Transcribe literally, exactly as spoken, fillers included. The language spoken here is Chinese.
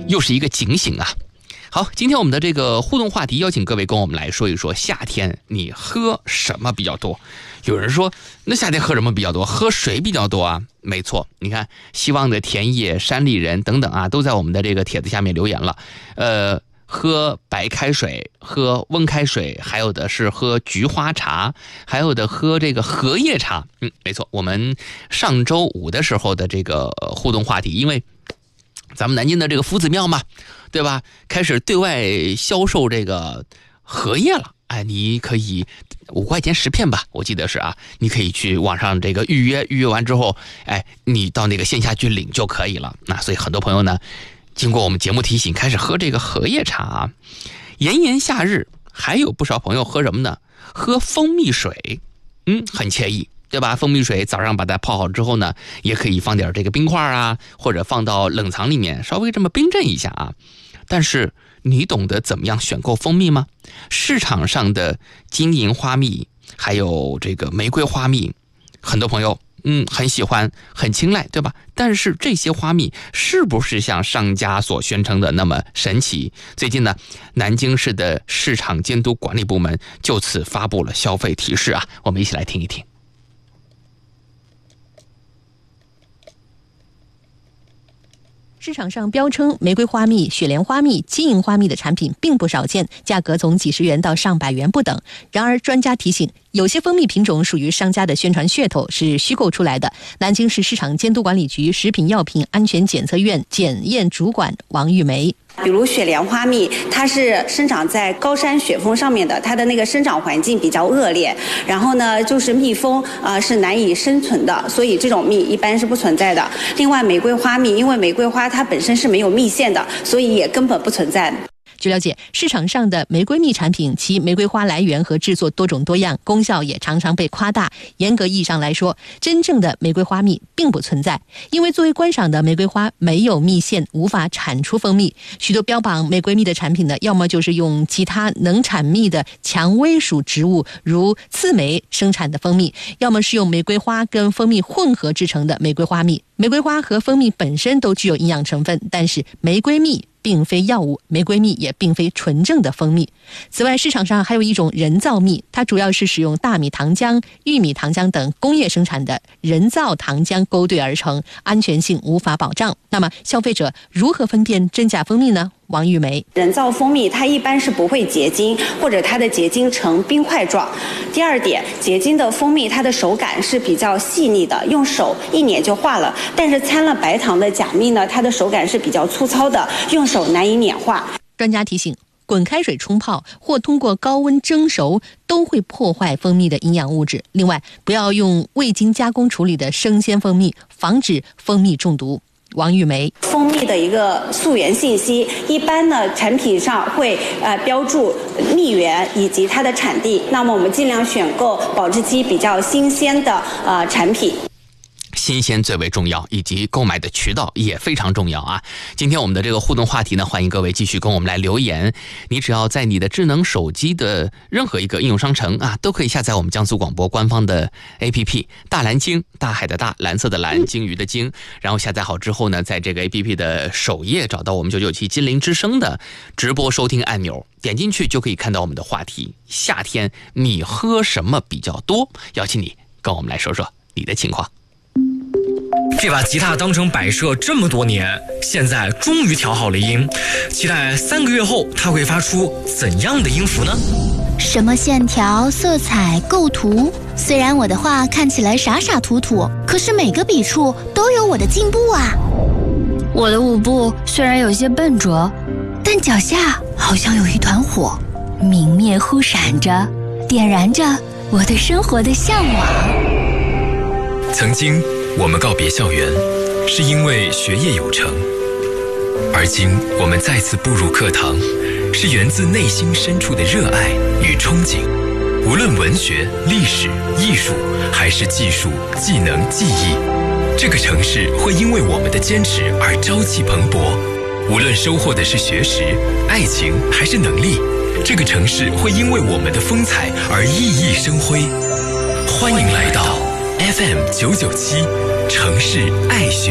又是一个警醒啊。好，今天我们的这个互动话题，邀请各位跟我们来说一说，夏天你喝什么比较多？有人说，那夏天喝什么比较多？喝水比较多啊。没错，你看，希望的田野、山里人等等啊，都在我们的这个帖子下面留言了。呃，喝白开水，喝温开水，还有的是喝菊花茶，还有的喝这个荷叶茶。嗯，没错，我们上周五的时候的这个互动话题，因为咱们南京的这个夫子庙嘛，对吧？开始对外销售这个荷叶了。哎，你可以五块钱十片吧，我记得是啊，你可以去网上这个预约，预约完之后，哎，你到那个线下去领就可以了。那所以很多朋友呢，经过我们节目提醒，开始喝这个荷叶茶啊。炎炎夏日，还有不少朋友喝什么呢？喝蜂蜜水，嗯，很惬意。对吧？蜂蜜水早上把它泡好之后呢，也可以放点这个冰块啊，或者放到冷藏里面，稍微这么冰镇一下啊。但是你懂得怎么样选购蜂蜜吗？市场上的金银花蜜，还有这个玫瑰花蜜，很多朋友嗯很喜欢，很青睐，对吧？但是这些花蜜是不是像商家所宣称的那么神奇？最近呢，南京市的市场监督管理部门就此发布了消费提示啊，我们一起来听一听。 市场上标称玫瑰花蜜、雪莲花蜜、金银花蜜的产品并不少见，价格从几十元到上百元不等。然而，专家提醒，有些蜂蜜品种属于商家的宣传噱头，是虚构出来的。南京市市场监督管理局食品药品安全检测院检验主管王玉梅。 比如雪莲花蜜，它是生长在高山雪峰上面的，它的那个生长环境比较恶劣，然后呢，就是蜜蜂啊、呃、是难以生存的，所以这种蜜一般是不存在的。另外，玫瑰花蜜，因为玫瑰花它本身是没有蜜腺的，所以也根本不存在。 据了解，市场上的玫瑰蜜产品，其玫瑰花来源和制作多种多样，功效也常常被夸大。严格意义上来说，真正的玫瑰花蜜并不存在，因为作为观赏的玫瑰花没有蜜腺，无法产出蜂蜜。许多标榜玫瑰蜜的产品呢，要么就是用其他能产蜜的蔷薇属植物，如刺梅生产的蜂蜜，要么是用玫瑰花跟蜂蜜混合制成的玫瑰花蜜。玫瑰花和蜂蜜本身都具有营养成分，但是玫瑰蜜并非药物，玫瑰蜜也并非纯正的蜂蜜。此外，市场上还有一种人造蜜，它主要是使用大米糖浆、玉米糖浆等工业生产的人造糖浆勾兑而成，安全性无法保障。那么，消费者如何分辨真假蜂蜜呢？王玉梅， 人造蜂蜜它一般是不会结晶，或者它的结晶呈冰块状。第二点，结晶的蜂蜜它的手感是比较细腻的，用手一捻就化了。但是掺了白糖的假蜜呢，它的手感是比较粗糙的，用手难以碾化。 专家提醒，滚开水冲泡或通过高温蒸熟都会破坏蜂蜜的营养物质。另外，不要用未经加工处理的生鲜蜂蜜，防止蜂蜜中毒。王玉梅， 蜂蜜的一个溯源信息，一般呢产品上会呃标注蜜源以及它的产地。那么我们尽量选购保质期比较新鲜的呃产品。 新鲜最为重要，以及购买的渠道也非常重要啊！今天我们的这个互动话题呢，欢迎各位继续跟我们来留言。你只要在你的智能手机的任何一个应用商城啊，都可以下载我们江苏广播官方的 A P P 大蓝鲸，大海的大，蓝色的蓝，鲸鱼的鲸。然后下载好之后呢，在这个 A P P 的首页找到我们九九七金陵之声的直播收听按钮，点进去就可以看到我们的话题：夏天你喝什么比较多？邀请你跟我们来说说你的情况。 这把吉他当成摆设这么多年，现在终于调好了音，期待三个月后它会发出怎样的音符呢？ 什么线条、色彩、构图，虽然我的画看起来傻傻土土，可是每个笔触都有我的进步啊。我的舞步虽然有些笨拙，但脚下好像有一团火，明灭忽闪着，点燃着我对生活的向往。 曾经我们告别校园，是因为学业有成，而今我们再次步入课堂，是源自内心深处的热爱与憧憬。无论文学、历史、艺术，还是技术、技能、技艺，这个城市会因为我们的坚持而朝气蓬勃。无论收获的是学识、爱情，还是能力，这个城市会因为我们的风采而熠熠生辉。欢迎来到 F M 九九七城市爱学